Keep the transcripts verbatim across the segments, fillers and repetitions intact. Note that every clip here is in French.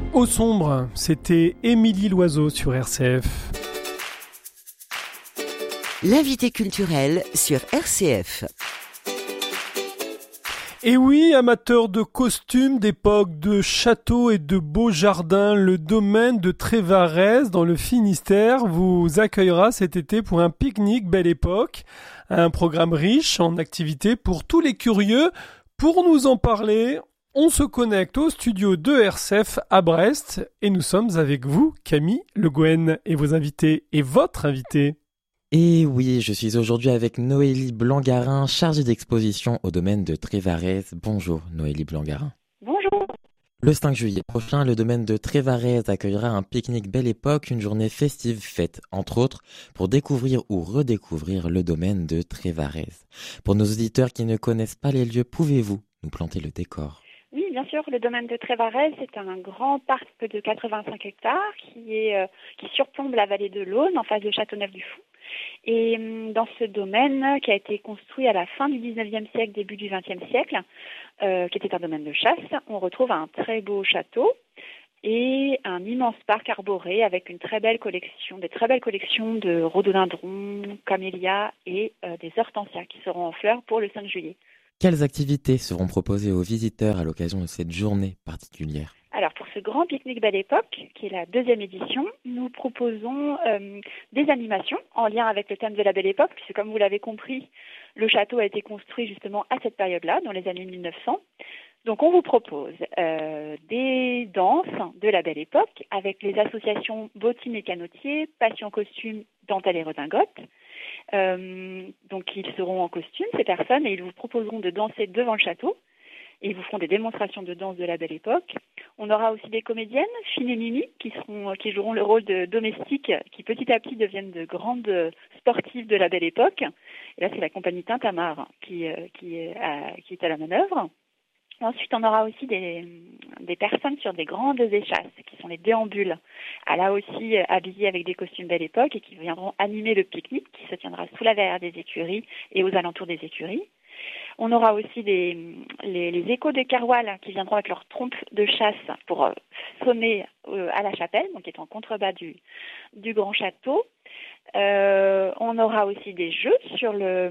Au sombre, c'était Émilie Loiseau sur R C F. L'invité culturel sur R C F. Et oui, amateurs de costumes d'époque, de châteaux et de beaux jardins, le domaine de Trévarez dans le Finistère vous accueillera cet été pour un pique-nique Belle Époque, un programme riche en activités pour tous les curieux. Pour nous en parler, on se connecte au studio de R C F à Brest et nous sommes avec vous, Camille Le Guen, et vos invités et votre invité. Et oui, je suis aujourd'hui avec Noélie Blangarin, chargée d'exposition au domaine de Trévarez. Bonjour Noélie Blangarin. Bonjour. Le cinq juillet prochain, le domaine de Trévarez accueillera un pique-nique Belle Époque, une journée festive faite, entre autres, pour découvrir ou redécouvrir le domaine de Trévarez. Pour nos auditeurs qui ne connaissent pas les lieux, pouvez-vous nous planter le décor ? Oui, bien sûr, le domaine de Trévarez, c'est un grand parc de quatre-vingt-cinq hectares qui est euh, qui surplombe la vallée de l'Aune, en face de Châteauneuf-du-Fou. Et euh, dans ce domaine, qui a été construit à la fin du dix-neuvième siècle, début du vingtième siècle, euh, qui était un domaine de chasse, on retrouve un très beau château et un immense parc arboré avec une très belle collection, des très belles collections de rhododendrons, camélias et euh, des hortensias qui seront en fleurs pour le cinq juillet. Quelles activités seront proposées aux visiteurs à l'occasion de cette journée particulière ? Alors pour ce grand pique-nique Belle Époque, qui est la deuxième édition, nous proposons euh, des animations en lien avec le thème de la Belle Époque, puisque comme vous l'avez compris, le château a été construit justement à cette période-là, dans les années mille neuf cents. Donc on vous propose euh, des danses de la Belle Époque avec les associations Bottines et Canotiers, Passion Costume, Dentelle et Redingote. Euh, donc ils seront en costume, ces personnes, et ils vous proposeront de danser devant le château. Et ils vous feront des démonstrations de danse de la Belle Époque. On aura aussi des comédiennes, Fine et Mimi, qui seront, qui joueront le rôle de domestiques, qui petit à petit deviennent de grandes sportives de la Belle Époque. Et là, c'est la compagnie Tintamarre qui, qui, est à, qui est à la manœuvre. Ensuite, on aura aussi des, des personnes sur des grandes échasses, qui sont les déambules, à là aussi habillées avec des costumes Belle Époque et qui viendront animer le pique-nique qui se tiendra sous la verrière des écuries et aux alentours des écuries. On aura aussi des, les, les échos de Kerwal qui viendront avec leurs trompes de chasse pour euh, sonner euh, à la chapelle, donc qui est en contrebas du, du grand château. Euh, on aura aussi des jeux sur le,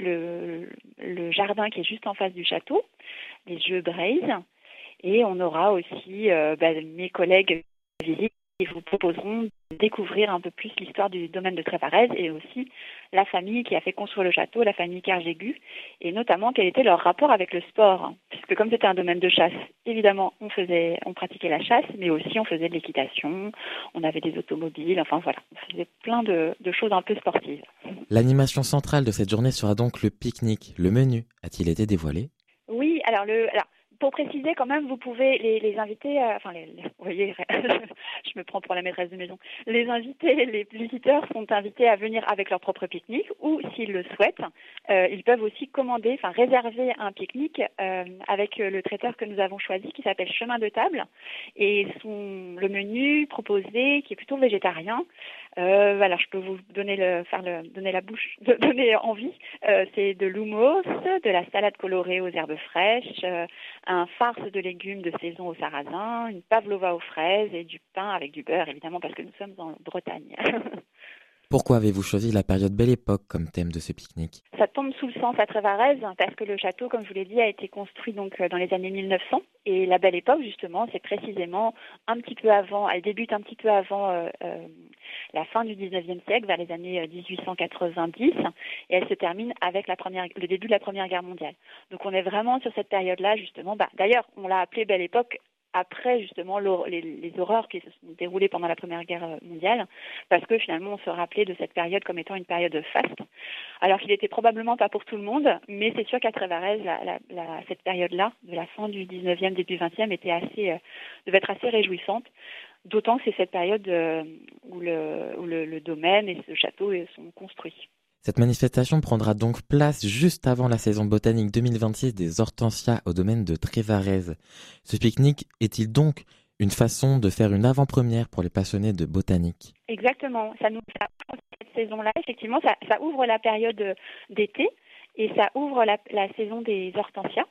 le, le jardin qui est juste en face du château, des jeux Braise. Et on aura aussi euh, bah, mes collègues visites qui vous proposeront de découvrir un peu plus l'histoire du domaine de Trévarez et aussi la famille qui a fait construire le château, la famille Kergégu, et notamment quel était leur rapport avec le sport. Puisque comme c'était un domaine de chasse, évidemment, on faisait, on pratiquait la chasse, mais aussi on faisait de l'équitation, on avait des automobiles, enfin voilà, on faisait plein de, de choses un peu sportives. L'animation centrale de cette journée sera donc le pique-nique. Le menu a-t-il été dévoilé ? Oui, alors le... Alors, pour préciser, quand même, vous pouvez les, les inviter, euh, enfin, les, les, vous voyez, je me prends pour la maîtresse de maison. Les invités, les visiteurs sont invités à venir avec leur propre pique-nique ou, s'ils le souhaitent, euh, ils peuvent aussi commander, enfin, réserver un pique-nique euh, avec le traiteur que nous avons choisi, qui s'appelle Chemin de Table, et son le menu proposé, qui est plutôt végétarien. Euh, alors, je peux vous donner le, faire le, donner la bouche, de, donner envie. Euh, c'est de l'houmous, de la salade colorée aux herbes fraîches, euh, un farce de légumes de saison au sarrasin, une pavlova aux fraises et du pain avec du beurre, évidemment, parce que nous sommes en Bretagne. Pourquoi avez-vous choisi la période Belle Époque comme thème de ce pique-nique ? Ça tombe sous le sens à Trévarez, parce que le château, comme je vous l'ai dit, a été construit donc dans les années mille neuf cents. Et la Belle Époque, justement, c'est précisément un petit peu avant, elle débute un petit peu avant euh, euh, la fin du dix-neuvième siècle, vers les années dix-huit cent quatre-vingt-dix, et elle se termine avec la première, le début de la Première Guerre mondiale. Donc on est vraiment sur cette période-là, justement. Bah, d'ailleurs, on l'a appelée Belle Époque après justement les, les horreurs qui se sont déroulées pendant la Première Guerre mondiale, parce que finalement on se rappelait de cette période comme étant une période faste, alors qu'il n'était probablement pas pour tout le monde, mais c'est sûr qu'à Trévarez, la, la, la, cette période-là, de la fin du dix-neuvième, début vingtième, était assez, euh, devait être assez réjouissante, d'autant que c'est cette période euh, où, le, où le, le domaine et ce château sont construits. Cette manifestation prendra donc place juste avant la saison botanique deux mille vingt-six des hortensias au domaine de Trévarez. Ce pique-nique est-il donc une façon de faire une avant-première pour les passionnés de botanique ? Exactement. Ça nous ça, cette saison-là, effectivement, ça, ça ouvre la période d'été et ça ouvre la, la saison des hortensias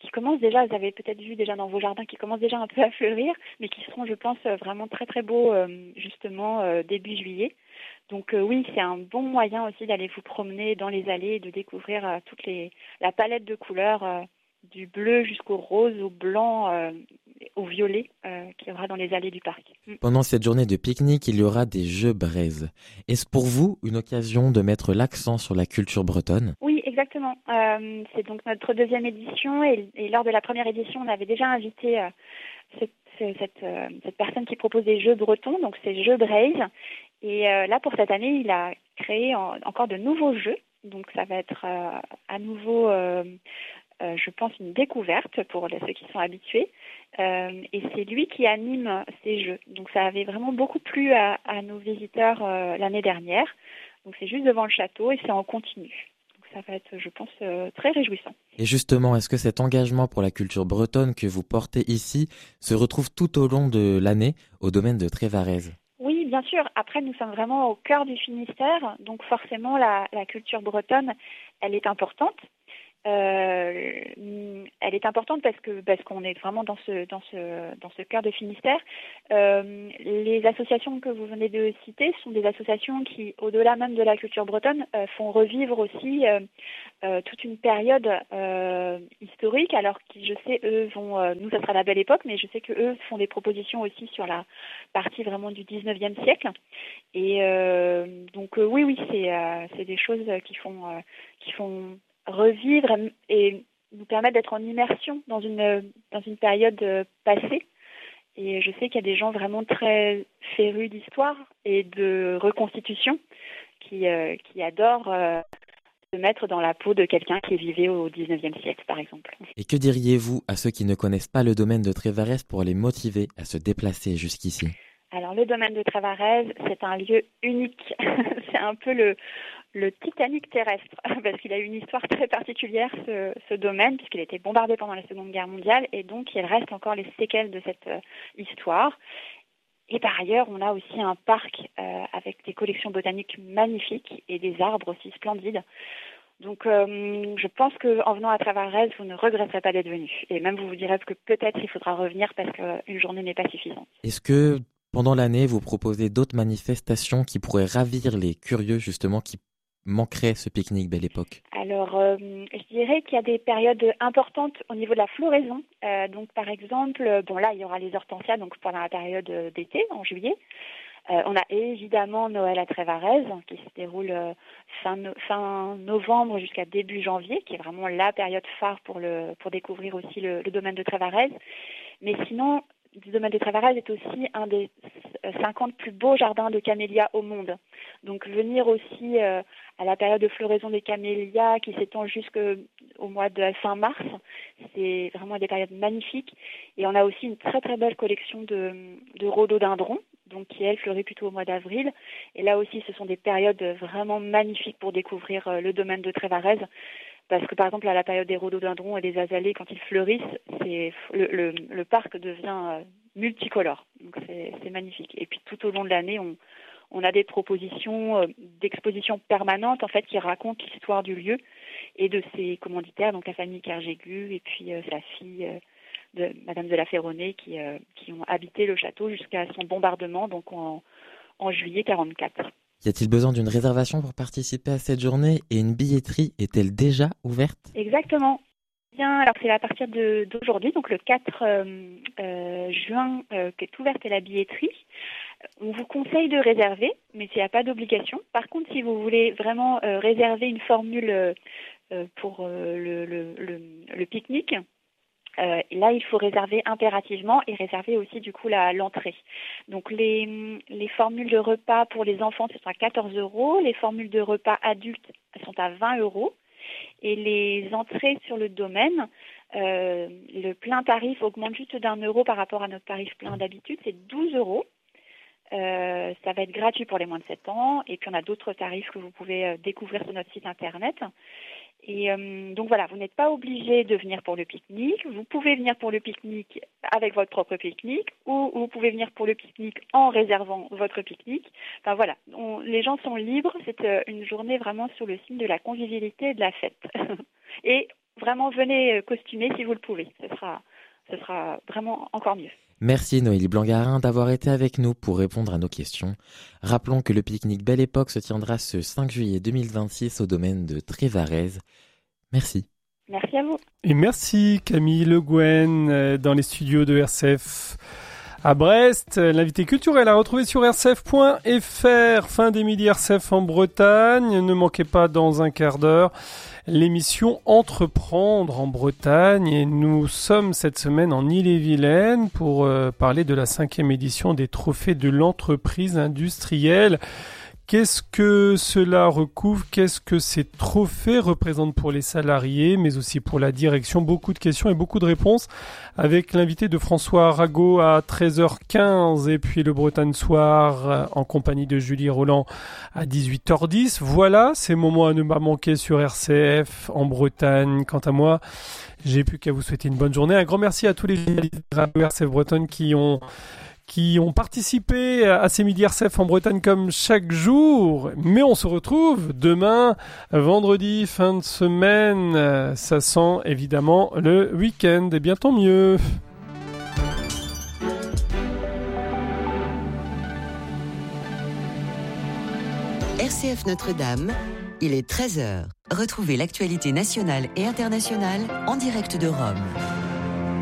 qui commencent déjà, vous avez peut-être vu déjà dans vos jardins, qui commencent déjà un peu à fleurir, mais qui seront, je pense, vraiment très très beaux euh, justement euh, début juillet. Donc euh, oui, c'est un bon moyen aussi d'aller vous promener dans les allées et de découvrir euh, toute les, la palette de couleurs, euh, du bleu jusqu'au rose, au blanc, euh, au violet euh, qu'il y aura dans les allées du parc. Mm. Pendant cette journée de pique-nique, il y aura des jeux braises. Est-ce pour vous une occasion de mettre l'accent sur la culture bretonne ? Oui, exactement. Euh, c'est donc notre deuxième édition et, et lors de la première édition, on avait déjà invité euh, cette, cette, euh, cette personne qui propose des jeux bretons, donc c'est Jeux Braise. Et euh, là, pour cette année, il a créé en, encore de nouveaux jeux. Donc ça va être euh, à nouveau... Euh, Euh, je pense, une découverte pour les, ceux qui sont habitués. Euh, et c'est lui qui anime ces jeux. Donc ça avait vraiment beaucoup plu à, à nos visiteurs euh, l'année dernière. Donc c'est juste devant le château et c'est en continu. Donc ça va être, je pense, euh, très réjouissant. Et justement, est-ce que cet engagement pour la culture bretonne que vous portez ici se retrouve tout au long de l'année au domaine de Trévarez ? Oui, bien sûr. Après, nous sommes vraiment au cœur du Finistère. Donc forcément, la, la culture bretonne, elle est importante. Euh, elle est importante parce que parce qu'on est vraiment dans ce dans ce dans ce cœur de Finistère. Euh, les associations que vous venez de citer sont des associations qui, au-delà même de la culture bretonne, euh, font revivre aussi euh, euh, toute une période euh, historique. Alors qui, je sais, eux vont, euh, nous ça sera la Belle Époque, mais je sais que eux font des propositions aussi sur la partie vraiment du dix-neuvième siècle. Et euh, donc euh, oui oui c'est euh, c'est des choses qui font euh, qui font revivre et nous permettre d'être en immersion dans une dans une période passée. Et je sais qu'il y a des gens vraiment très férus d'histoire et de reconstitution qui euh, qui adorent euh, se mettre dans la peau de quelqu'un qui vivait au dix-neuvième siècle, par exemple. Et que diriez-vous à ceux qui ne connaissent pas le domaine de Trévarez pour les motiver à se déplacer jusqu'ici ? Alors le domaine de Trévarez, c'est un lieu unique. C'est un peu le le Titanic terrestre, parce qu'il a une histoire très particulière, ce, ce domaine, puisqu'il a été bombardé pendant la Seconde Guerre mondiale, et donc il reste encore les séquelles de cette euh, histoire. Et par ailleurs, on a aussi un parc euh, avec des collections botaniques magnifiques et des arbres aussi splendides. Donc euh, je pense qu'en venant à Trévarez, vous ne regretterez pas d'être venu. Et même vous vous direz que peut-être il faudra revenir parce qu'une journée n'est pas suffisante. Est-ce que pendant l'année, vous proposez d'autres manifestations qui pourraient ravir les curieux, justement, qui manquerait ce pique-nique Belle Époque ? Alors, euh, je dirais qu'il y a des périodes importantes au niveau de la floraison. Euh, donc, par exemple, bon là, il y aura les hortensias donc pendant la période d'été, en juillet. Euh, on a évidemment Noël à Trévarez, qui se déroule euh, fin, no- fin novembre jusqu'à début janvier, qui est vraiment la période phare pour le pour découvrir aussi le, le domaine de Trévarez. Mais sinon, le domaine de Trévarez est aussi un des cinquante plus beaux jardins de camélias au monde. Donc venir aussi euh, à la période de floraison des camélias qui s'étend jusqu'au mois de fin mars, c'est vraiment des périodes magnifiques. Et on a aussi une très très belle collection de, de rhododendrons, donc qui elle fleurit plutôt au mois d'avril. Et là aussi, ce sont des périodes vraiment magnifiques pour découvrir euh, le domaine de Trévarez. Parce que par exemple, à la période des rhododendrons et des azalées, quand ils fleurissent, c'est, le, le, le parc devient euh, multicolore. Donc c'est, c'est magnifique. Et puis tout au long de l'année, on, on a des propositions euh, d'expositions permanentes en fait qui racontent l'histoire du lieu et de ses commanditaires, donc la famille Kergégu et puis euh, sa fille euh, de Madame de la Ferronnaie qui, euh, qui ont habité le château jusqu'à son bombardement donc en, en juillet quarante-quatre. Y a-t-il besoin d'une réservation pour participer à cette journée et une billetterie est-elle déjà ouverte ? Exactement. Bien, alors c'est à partir de, d'aujourd'hui, donc le quatre euh, euh, juin, euh, qu'est ouverte la billetterie. On vous conseille de réserver, mais il n'y a pas d'obligation. Par contre, si vous voulez vraiment euh, réserver une formule euh, pour euh, le, le, le, le pique-nique, Euh, là, il faut réserver impérativement et réserver aussi du coup la, l'entrée. Donc les, les formules de repas pour les enfants, ce sont à quatorze euros. Les formules de repas adultes sont à vingt euros. Et les entrées sur le domaine, euh, le plein tarif augmente juste d'un euro par rapport à notre tarif plein d'habitude, c'est douze euros. Euh, ça va être gratuit pour les moins de sept ans. Et puis on a d'autres tarifs que vous pouvez euh, découvrir sur notre site internet. Et euh, donc voilà, vous n'êtes pas obligé de venir pour le pique-nique. Vous pouvez venir pour le pique-nique avec votre propre pique-nique ou vous pouvez venir pour le pique-nique en réservant votre pique-nique. Enfin voilà, on, les gens sont libres. C'est euh, une journée vraiment sur le signe de la convivialité et de la fête. Et vraiment venez costumer si vous le pouvez. Ce sera, ce sera vraiment encore mieux. Merci Noélie Blangarin d'avoir été avec nous pour répondre à nos questions. Rappelons que le pique-nique Belle Époque se tiendra ce cinq juillet deux mille vingt-six au domaine de Trévarez. Merci. Merci à vous. Et merci Camille Le Guen dans les studios de R C F à Brest. L'invité culturel à retrouver sur r c f point f r. Fin des midis R C F en Bretagne. Ne manquez pas dans un quart d'heure l'émission Entreprendre en Bretagne. Et nous sommes cette semaine en Ille-et-Vilaine pour euh, parler de la cinquième édition des trophées de l'entreprise industrielle. Qu'est-ce que cela recouvre? Qu'est-ce que ces trophées représentent pour les salariés, mais aussi pour la direction? Beaucoup de questions et beaucoup de réponses avec l'invité de François Arago à treize heures quinze et puis le Bretagne Soir en compagnie de Julie Roland à dix-huit heures dix. Voilà, ces moments à ne pas manquer sur R C F en Bretagne. Quant à moi, j'ai plus qu'à vous souhaiter une bonne journée. Un grand merci à tous les journalistes de R C F Bretonne qui ont qui ont participé à ces midis R C F en Bretagne comme chaque jour. Mais on se retrouve demain, vendredi, fin de semaine. Ça sent évidemment le week-end. Et bien tant mieux. R C F Notre-Dame, il est treize heures. Retrouvez l'actualité nationale et internationale en direct de Rome.